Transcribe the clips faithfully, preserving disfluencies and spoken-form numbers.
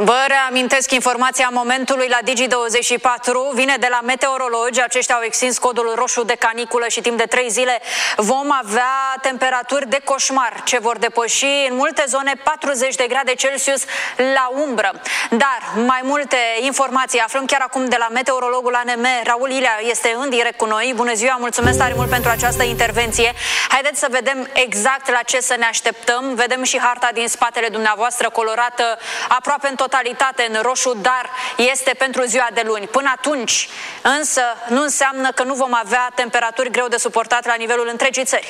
Vă reamintesc informația momentului la Digi douăzeci și patru. Vine de la meteorologi. Aceștia au extins codul roșu de caniculă și timp de trei zile vom avea temperaturi de coșmar ce vor depăși în multe zone patruzeci de grade Celsius la umbră. Dar mai multe informații aflăm chiar acum de la meteorologul A N M. Raul Ilea este în direct cu noi. Bună ziua, mulțumesc tare mult pentru această intervenție. Haideți să vedem exact la ce să ne așteptăm. Vedem și harta din spatele dumneavoastră colorată aproape în totalitate în roșu, dar este pentru ziua de luni. Până atunci, însă, nu înseamnă că nu vom avea temperaturi greu de suportat la nivelul întregii țări.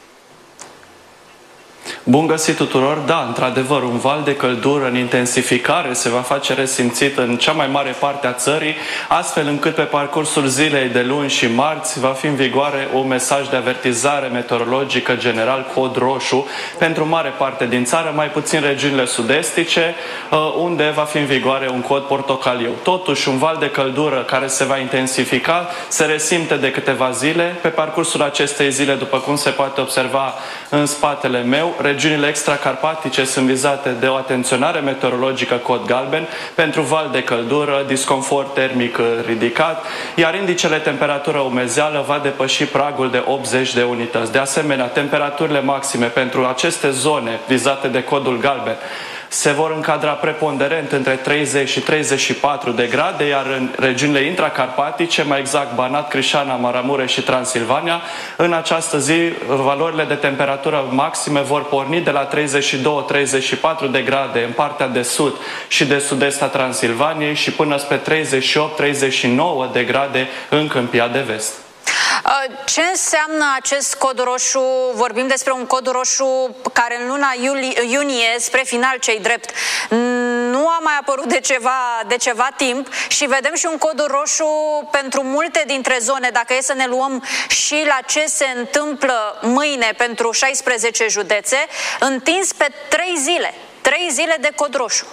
Bun găsit tuturor! Da, într-adevăr, un val de căldură în intensificare se va face resimțit în cea mai mare parte a țării, astfel încât pe parcursul zilei de luni și marți va fi în vigoare un mesaj de avertizare meteorologică general, cod roșu, pentru mare parte din țară, mai puțin regiunile sud-estice, unde va fi în vigoare un cod portocaliu. Totuși, un val de căldură care se va intensifica se resimte de câteva zile. Pe parcursul acestei zile, după cum se poate observa în spatele meu, regiunile extracarpatice sunt vizate de o atenționare meteorologică cod galben pentru val de căldură, disconfort termic ridicat, iar indicele temperatură umezeală va depăși pragul de optzeci de unități. De asemenea, temperaturile maxime pentru aceste zone vizate de codul galben se vor încadra preponderent între treizeci și treizeci și patru de grade, iar în regiunile intracarpatice, mai exact Banat, Crișana, Maramureș și Transilvania, în această zi valorile de temperatură maxime vor porni de la treizeci și doi - treizeci și patru de grade în partea de sud și de sud-est a Transilvaniei și până spre treizeci și opt - treizeci și nouă de grade în Câmpia de Vest. Ce înseamnă acest cod roșu? Vorbim despre un cod roșu care în luna iulie, iunie, spre final cei drept, nu a mai apărut de ceva, de ceva timp și vedem și un cod roșu pentru multe dintre zone, dacă e să ne luăm și la ce se întâmplă mâine pentru șaisprezece județe, întins pe trei zile, trei zile de cod roșu.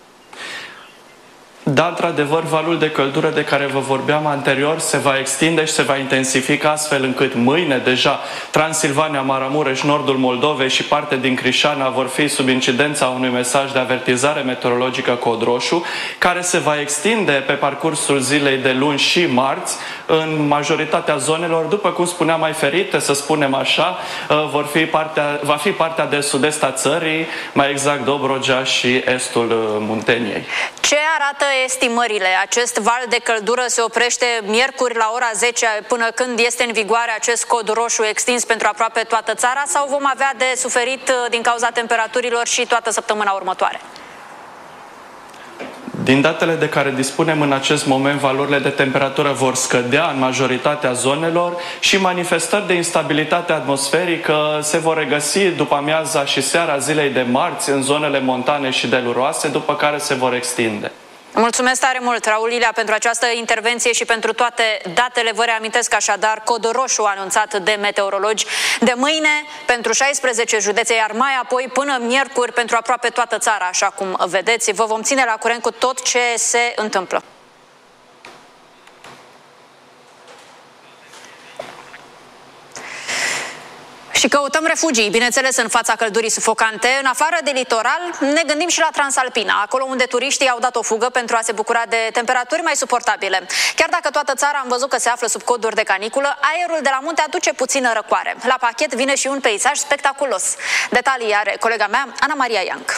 Da, într-adevăr, valul de căldură de care vă vorbeam anterior se va extinde și se va intensifica astfel încât mâine deja Transilvania, Maramureș, nordul Moldovei și parte din Crișana vor fi sub incidența unui mesaj de avertizare meteorologică cod roșu, care se va extinde pe parcursul zilei de luni și marți în majoritatea zonelor, după cum spuneam, mai ferite, să spunem așa, vor fi partea, va fi partea de sud-est a țării, mai exact Dobrogea și estul Munteniei. Ce arată estimările? Acest val de căldură se oprește miercuri la ora zece până când este în vigoare acest cod roșu extins pentru aproape toată țara sau vom avea de suferit din cauza temperaturilor și toată săptămâna următoare? Din datele de care dispunem în acest moment, valorile de temperatură vor scădea în majoritatea zonelor și manifestări de instabilitate atmosferică se vor regăsi după amiaza și seara zilei de marți în zonele montane și deluroase, după care se vor extinde. Mulțumesc tare mult, Raul Ilea, pentru această intervenție și pentru toate datele. Vă reamintesc așadar cod roșu anunțat de meteorologi de mâine pentru șaisprezece județe, iar mai apoi până miercuri pentru aproape toată țara, așa cum vedeți. Vă vom ține la curent cu tot ce se întâmplă. Și căutăm refugii, bineînțeles, în fața căldurii sufocante. În afară de litoral, ne gândim și la Transalpina, acolo unde turiștii au dat o fugă pentru a se bucura de temperaturi mai suportabile. Chiar dacă toată țara am văzut că se află sub coduri de caniculă, aerul de la munte aduce puțină răcoare. La pachet vine și un peisaj spectaculos. Detalii are colega mea, Ana Maria Ianc.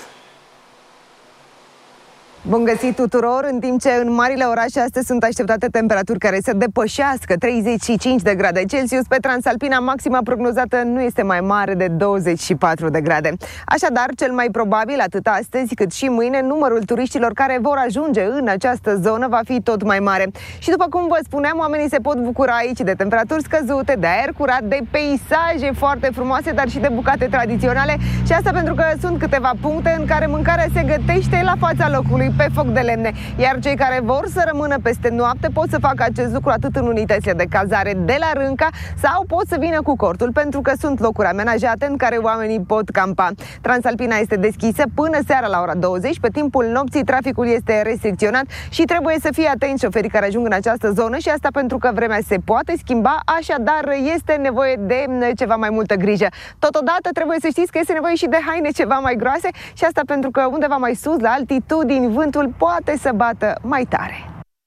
Bun găsit tuturor! În timp ce în marile orașe astăzi sunt așteptate temperaturi care să depășească treizeci și cinci de grade Celsius, pe Transalpina maxima prognozată nu este mai mare de douăzeci și patru de grade. Așadar, cel mai probabil, atât astăzi cât și mâine, numărul turiștilor care vor ajunge în această zonă va fi tot mai mare. Și după cum vă spuneam, oamenii se pot bucura aici de temperaturi scăzute, de aer curat, de peisaje foarte frumoase, dar și de bucate tradiționale. Și asta pentru că sunt câteva puncte în care mâncarea se gătește la fața locului, pe foc de lemne, iar cei care vor să rămână peste noapte pot să facă acest lucru atât în unitățile de cazare de la Rânca sau pot să vină cu cortul, pentru că sunt locuri amenajate în care oamenii pot campa. Transalpina este deschisă până seara la ora douăzeci. Pe timpul nopții traficul este restricționat și trebuie să fie atenți șoferii care ajung în această zonă, și asta pentru că vremea se poate schimba, așadar este nevoie de ceva mai multă grijă. Totodată trebuie să știți că este nevoie și de haine ceva mai groase, și asta pentru că undeva mai sus, la altitudini, vântul poate să bată mai tare.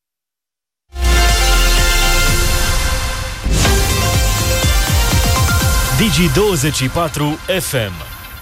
Digi douăzeci și patru F M.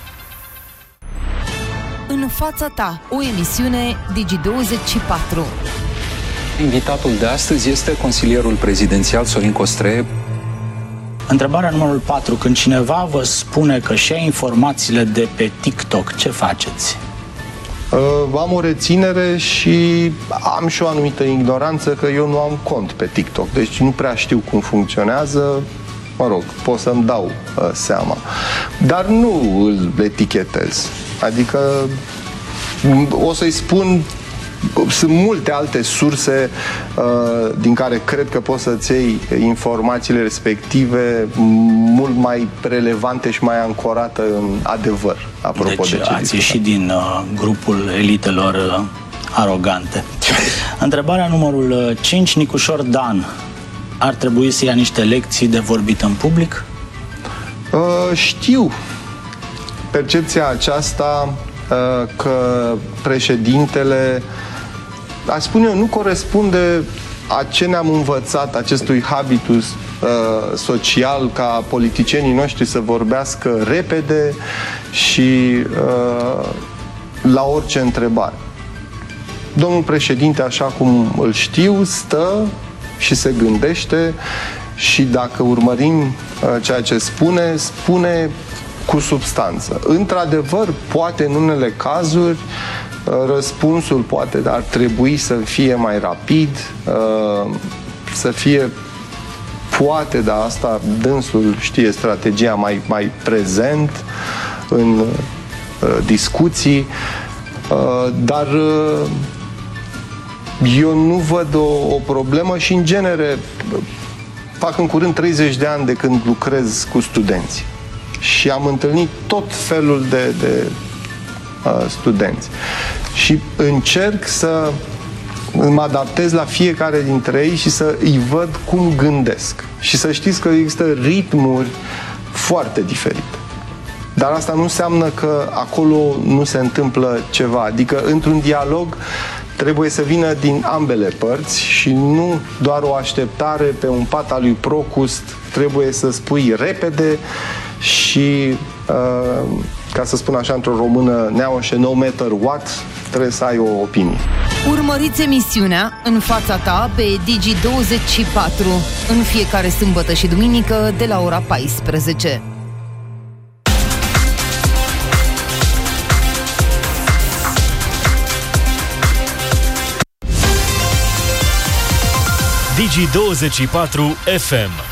În fața ta, o emisiune Digi douăzeci și patru. Invitatul de astăzi este consilierul prezidențial Sorin Costreie. Întrebarea numărul patru. Când cineva vă spune că și-a informațiile de pe TikTok, ce faceți? Uh, am o reținere și am și o anumită ignoranță că eu nu am cont pe TikTok. Deci nu prea știu cum funcționează. Mă rog, pot să-mi dau uh, seama. Dar nu îl etichetez. Adică o să-i spun, sunt multe alte surse uh, din care cred că poți să-ți iei informațiile respective mult mai relevante și mai ancorate în adevăr, apropo deci, de ce ați ieșit din uh, grupul elitelor uh, arogante. Întrebarea numărul cinci. Nicușor Dan ar trebui să ia niște lecții de vorbit în public? Uh, știu percepția aceasta uh, că președintele, aș spune eu, nu corespunde a ce ne-am învățat, acestui habitus uh, social, ca politicienii noștri să vorbească repede și uh, la orice întrebare. Domnul președinte, așa cum îl știu, stă și se gândește și dacă urmărim uh, ceea ce spune, spune cu substanță. Într-adevăr, poate în unele cazuri uh, răspunsul poate ar trebui să fie mai rapid, uh, să fie poate, dar asta dânsul știe strategia, mai, mai prezent în uh, discuții, uh, dar uh, eu nu văd o, o problemă și, în genere, fac în curând treizeci de ani de când lucrez cu studenți și am întâlnit tot felul de, de uh, studenți și încerc să mă adaptez la fiecare dintre ei și să îi văd cum gândesc. Și să știți că există ritmuri foarte diferite. Dar asta nu înseamnă că acolo nu se întâmplă ceva. Adică, într-un dialog, trebuie să vină din ambele părți și nu doar o așteptare pe un pat al lui Procust. Trebuie să spui repede și, uh, ca să spun așa într-o română neaușă, no matter what, trebuie să ai o opinie. Urmăriți emisiunea În fața ta pe Digi douăzeci și patru în fiecare sâmbătă și duminică de la ora paisprezece. Digi douăzeci și patru F M.